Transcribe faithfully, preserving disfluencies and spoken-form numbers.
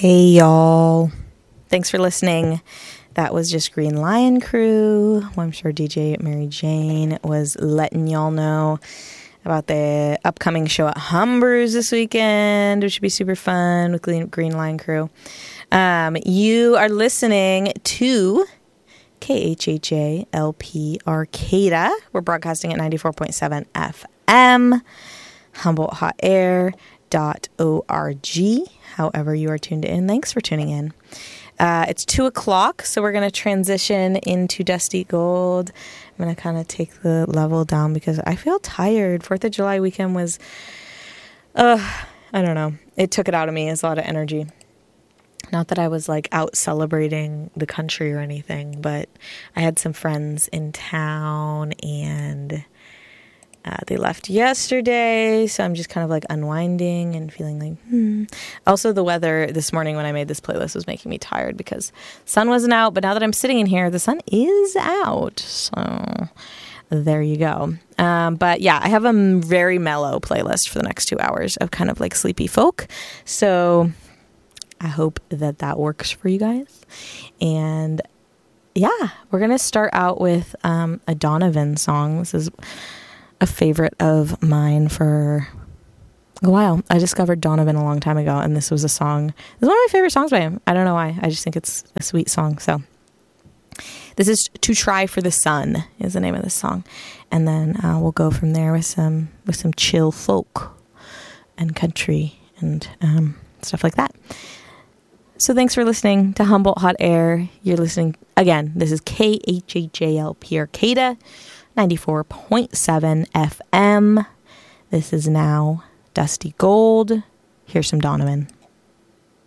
Hey, y'all. Thanks for listening. That was just Green Lion Crew. Well, I'm sure D J Mary Jane was letting y'all know about the upcoming show at Humber's this weekend, which should be super fun with Green Lion Crew. Um, you are listening to K H H A L P Arcata. We're broadcasting at ninety-four point seven F M, Humboldt Hot Air dot org. However you are tuned in, thanks for tuning in. Uh, it's two o'clock, so we're going to transition into Dusty Gold. I'm going to kind of take the level down because I feel tired. Fourth of July weekend was, uh, I don't know. It took it out of me. It's a lot of energy. Not that I was like out celebrating the country or anything, but I had some friends in town and uh, they left yesterday. So I'm just kind of like unwinding and feeling like, hmm. Also, the weather this morning when I made this playlist was making me tired because sun wasn't out. But now that I'm sitting in here, the sun is out. So there you go. Um, but yeah, I have a very mellow playlist for the next two hours of kind of like sleepy folk. So I hope that that works for you guys. And yeah, we're going to start out with um, a Donovan song. This is a favorite of mine for a while. I discovered Donovan a long time ago, and this was a song. It's one of my favorite songs by him. I don't know why. I just think it's a sweet song. So this is To Try for the Sun is the name of this song. And then uh, we'll go from there with some with some chill folk and country and um, stuff like that. So thanks for listening to Humboldt Hot Air. You're listening, again, this is K H H A L P Arcata, ninety-four point seven F M. This is now Dusty Gold. Here's some Donovan.